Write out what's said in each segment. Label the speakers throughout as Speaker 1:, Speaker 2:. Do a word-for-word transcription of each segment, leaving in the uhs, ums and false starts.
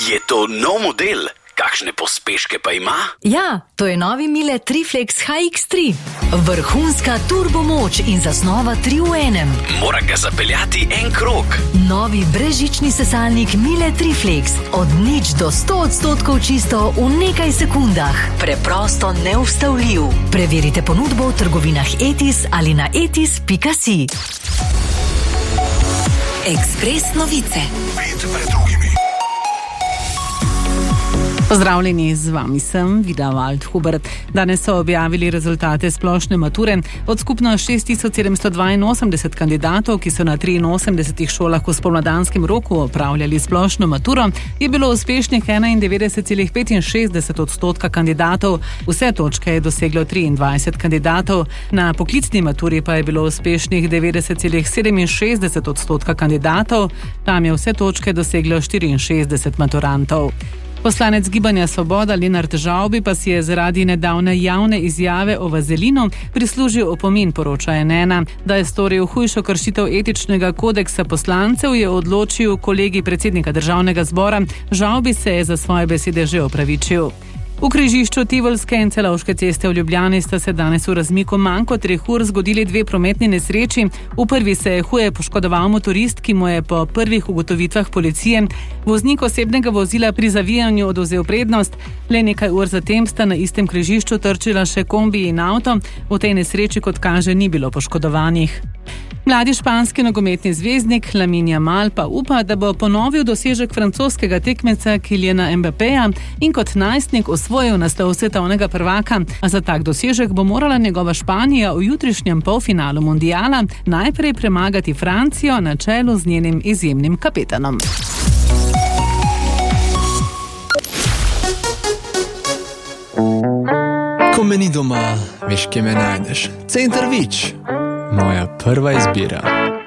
Speaker 1: Je to nov model? Kakšne pospeške pa ima?
Speaker 2: Ja, to je novi Miele Triflex H X tri. Vrhunska turbo moč in zasnova tri v enem.
Speaker 1: Moram ga zapeljati en krog.
Speaker 2: Novi brezžični sesalnik Miele Triflex. Od nič do sto odstotkov čisto v nekaj sekundah. Preprosto neustavljiv. Preverite ponudbo v trgovinah Etis ali na etis pika si. Ekspres novice.
Speaker 3: Pet pred drugimi.
Speaker 4: Pozdravljeni, z vami sem Vida Waldhuber. Danes so objavili rezultate splošne mature. Od skupno šest tisoč sedemsto dvainosemdeset kandidatov, ki so na triinosemdesetih šolah v spomladanskem roku opravljali splošno maturo, je bilo uspešnih enaindevetdeset celih petinšestdeset odstotka kandidatov. Vse točke je doseglo triindvajset kandidatov. Na poklicni maturi pa je bilo uspešnih devetdeset celih sedeminšestdeset odstotka kandidatov. Tam je vse točke doseglo štiriinšestdeset maturantov. Poslanec Gibanja Svoboda Lenart Žavbi pa si je zaradi nedavne javne izjave o vazelinu prislužil opomin, poroča N ena. Da je storil hujšo kršitev etičnega kodeksa poslancev, je odločil kolegij predsednika državnega zbora. Žavbi se je za svoje besede že opravičil. V križišču Tivolske in Celovške ceste v Ljubljani sta se danes v razmiku manj kot treh ur zgodili dve prometni nesreči. V prvi se je huje poškodoval motorist, ki mu je po prvih ugotovitvah policije voznik osebnega vozila pri zavijanju odvzel prednost. Le nekaj ur zatem sta na istem križišču trčila še kombi in avto. V tej nesreči, kot kaže, ni bilo poškodovanih. Mladi španski nogometni zvezdnik Lamine Yamal pa upa, da bo ponovil dosežek francoskega tekmeca Kyliana Mbappeja in kot najstnik osvojil naslov svetovnega prvaka. A za tak dosežek bo morala njegova Španija v jutrišnjem polfinalu mundiala najprej premagati Francijo na čelu z njenim izjemnim kapetanom.
Speaker 5: Ko me ni doma, veš, kje me najdeš. Center Vič. Moja prva izbira.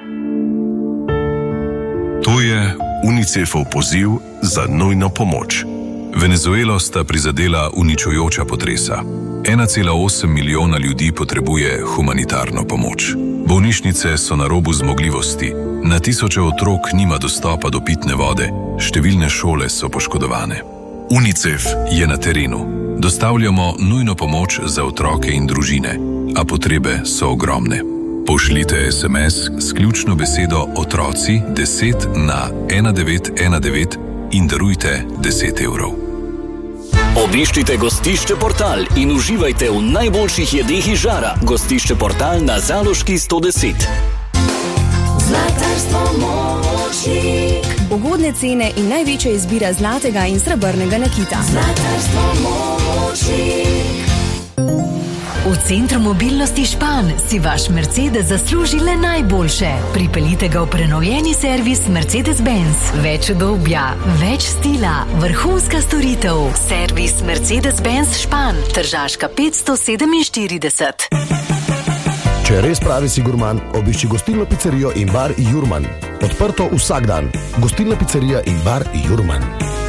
Speaker 3: To je UNICEF-ov poziv za nujno pomoč. Venezuelo sta prizadela uničujoča potresa. ena cela osem milijona ljudi potrebuje humanitarno pomoč. Bolnišnice so na robu zmogljivosti. Na tisoče otrok nima dostopa do pitne vode. Številne šole so poškodovane. UNICEF je na terenu. Dostavljamo nujno pomoč za otroke in družine, a potrebe so ogromne. Pošljite es em es s ključno besedo otroci deset na ena devet ena devet in darujte deset evrov.
Speaker 1: Obiščite Gostišče Portal in uživajte v najboljših jedeh iz žara. Gostišče Portal na Zaloški sto deset.
Speaker 6: Zlatarstvo Močnik. Ugodne cene in največja izbira zlatega in srebrnega nakita. Zlatarstvo Močnik.
Speaker 2: V Centru mobilnosti Špan si vaš Mercedes zasluži le najboljše. Pripeljite ga v prenovljeni servis Mercedes-Benz. Več udobja, več stila, vrhunska storitev. Servis Mercedes-Benz Špan, Tržaška petsto sedeminštirideset.
Speaker 7: Če res pravi si gurman, obišči gostilno pizzerijo in bar Jurman. Odprto vsak dan. Gostilna pizzerija in bar Jurman.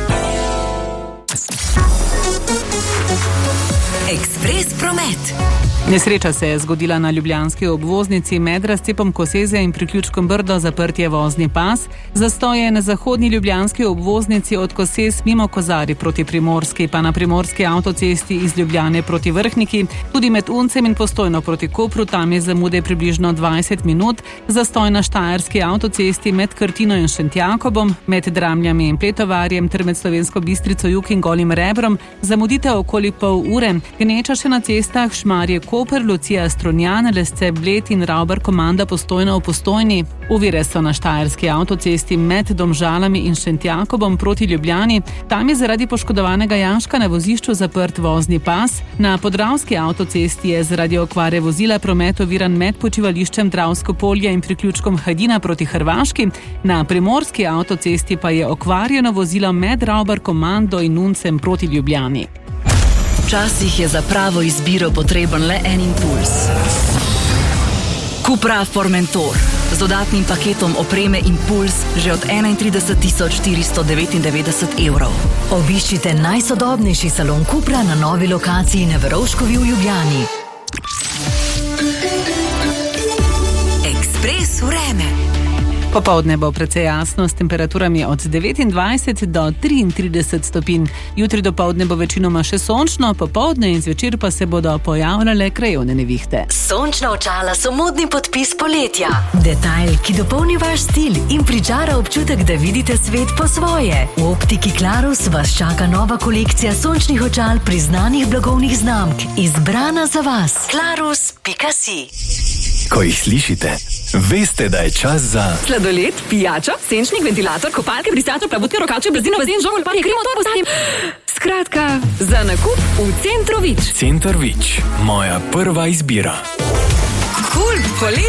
Speaker 2: Ekspres promet.
Speaker 4: Nesreča se je zgodila na ljubljanski obvoznici med razcepom Koseze in priključkom Brdo, zaprt je vozni pas. Zastoj je na zahodni ljubljanski obvoznici od Kosez mimo Kozari proti Primorski, pa na primorski avtocesti iz Ljubljane proti Vrhniki. Tudi med Uncem in Postojno proti Kopru, tam je zamude približno dvajset minut. Zastoj na štajerski avtocesti med Krtino in Šentjakobom, med Dramljami in Pletovarjem ter med Slovensko Bistrico Jug in Golim Rebrom. Zamudite okoli pol ure. Gneča še na cestah Šmarje Koper, Lucija Strunjan, Lesce Bled in Ravbar Komanda Postojna v Postojni. Ovire so na štajerski avtocesti med Domžalami in Šentjakobom proti Ljubljani. Tam je zaradi poškodovanega jaška na vozišču zaprt vozni pas. Na podravski avtocesti je zaradi okvare vozila promet oviran med počivališčem Dravsko polje in priključkom Hajdina proti Hrvaški. Na primorski avtocesti pa je okvarjeno vozilo med Ravbar Komando in Uncem proti Ljubljani.
Speaker 2: Včasih je za pravo izbiro potreben le en impuls. Cupra Formentor z dodatnim paketom opreme Impuls že od enaintrideset tisoč štiristo devetindevetdeset evrov. Obiščite najsodobnejši salon Cupra na novi lokaciji na Verovškovi v Ljubljani. Ekspres vreme.
Speaker 4: Popoldne bo precej jasno s temperaturami od devetindvajset do triintrideset stopinj. Jutri dopoldne bo večinoma še sončno, popoldne in zvečer pa se bodo pojavljale krajevne nevihte.
Speaker 2: Sončna očala so modni podpis poletja. Detajl, ki dopolni vaš stil in pričara občutek, da vidite svet po svoje. V optiki Clarus vas čaka nova kolekcija sončnih očal priznanih blagovnih znamk, izbrana za vas. Clarus pika si.
Speaker 8: Ko jih slišite, veste, da je čas za
Speaker 9: sladoled, pijačo, senčnik, ventilator, kopalke, brisačo, plavutke, rokače, blazino, vazen, žolj, parje, kremo, to postavim. Skratka, za nakup v Centru Vič.
Speaker 8: Center Vič, moja prva izbira.
Speaker 9: Kul, poletje!